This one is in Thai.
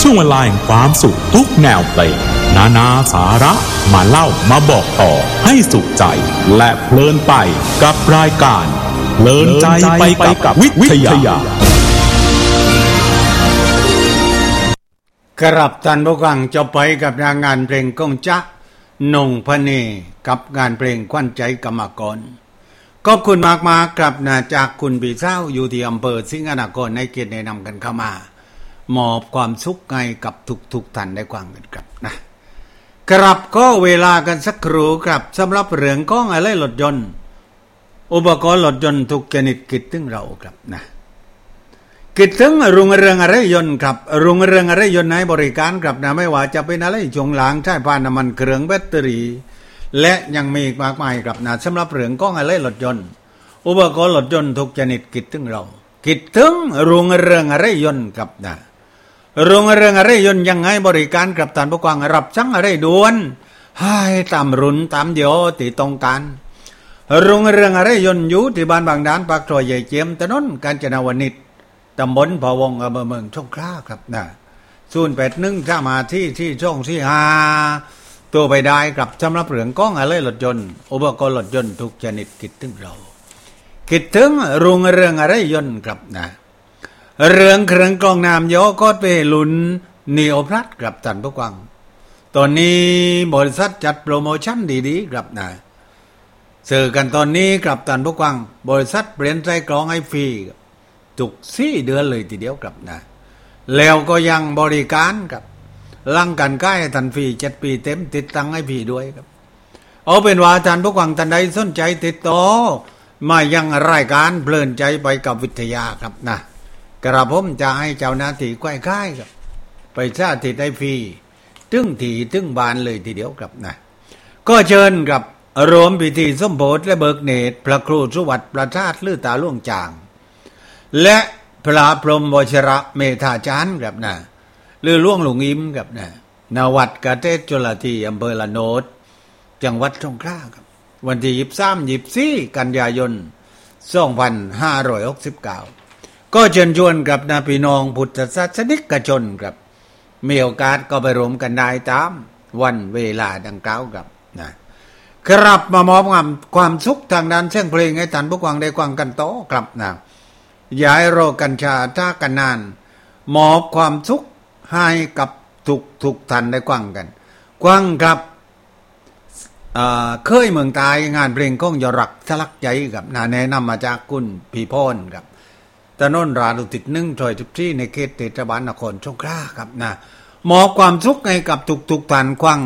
ช่วงเวลาแห่งความสุขทุกแนวเพลงนานาสาระมาเล่ามาบอกต่อให้สุขใจและเพลินไปกับรายการเพลินใจไปกับวิทยาครับท่านผู้ฟังจะไปกับงานเพลงก้องจ๊ะนงพเนกับงานเพลงขวัญใจกรรมกรขอบคุณมากๆครับนะจากคุณพี่เจ้าอยู่ที่อำเภอสิงห์นครในเขตแนะนำกันเข้ามามอบความสุขให้กับทุกท่านได้ฟังกันครับนะครับก็เวลากันสักครู่ครับสำหรับเรื่องของอะไรรถยนต์อุปกรณ์รถยนต์ทุกชนิดคิดถึงเราครับนะคิดถึงโรงเรืองอะไรยนต์ครับโรงเรืองอะไรยนต์ให้บริการครับนะไม่ว่าจะเป็นอะไรช่วงหลังใช้พานน้ำมันเครื่องแบตเตอรี่และยังมีมากมายครับนะสำหรับเรื่องของอะไรรถยนต์อุปกรณ์รถยนต์ทุกชนิดคิดถึงเราคิดถึงโรงเรืองอะไรยนต์ครับนะโรงเรืองอะไรยนต์ยังไงบริการกับท่านผู้ฟังรับสั่งอะไรด่วนให้ตามรุ่นตามเดียวที่ต้องการโรงเรืองอะไรยนต์อยู่ที่บ้านบางด่านปากซอยใหญ่เจียมถนนกาญจนาวนิชตำบลพะวงอำเภอเมืองสงขลาครับนะ081ถ้ามาที่ช่องที่5ตัวไปได้ครับสำหรับเรื่องของอะไรรถยนต์อุปกรณ์รถยนต์ทุกชนิดคิดถึงเราคิดถึงโรงเรืองอะไรยนต์ครับนะเรื่องเครื่องกรองน้ำย่อก็ไปลุ้นนีโอพลัสครับท่านผู้ฟังตอนนี้บริษัทจัดโปรโมชั่นดีๆครับนะซื้อกันตอนนี้ครับท่านผู้ฟังบริษัทเปลี่ยนใจกรองให้ฟรีทุก4 เดือนเลยทีเดียวครับนะแล้วก็ยังบริการครับลังกันใกล้ทันฟรี7 ปีเต็มติดตั้งให้ฟรีด้วยครับเอาเป็นว่าท่านผู้ฟังท่านใดสนใจติดต่อมายังรายการเพลินใจไปกับวิทยาครับนะกระผมจะให้เจ้าหน้าที่ใกล้ๆครับไปสาธิตให้ฟรีถึงที่ถึงบ้านเลยทีเดียวครับนะก็เชิญครับรวมพิธีสมโภชและเบิกเนตรพระครูสุวัตประชาติลือตาล่วงจางและพระพรหมวชระเมธาจารย์ครับนะหรือล่วงหลวงอิมครับนะณวัดกะเทศจุลทีอำเภอละโนดจังหวัดสงขลาครับวันที่23-24 กันยายน 2569ก็เชิญชวนกับนาพี่น้องพุทธศาสนิกชนครับมีโอกาสก็ไปรวมกันได้ตามวันเวลาดังกล่าวครับนะครับมามอบความสุขทางด้านเสียงเพลงให้ท่านผู้ฟังได้ฟังกันต่อครับนะย้ายรอกัญชาท่ากันนานมอบความสุขให้กับทุกท่านได้ฟังกันฟังครับเคยเมืองตายงานเพลงของยอรักทะลักใจครับนะแนะนำมาจากคุณพี่พรครับถนนราดุติด1ซอย14ในเขตเทศบาลนครสงขลาครับนะมอบความสุขให้กับทุกท่านฟัง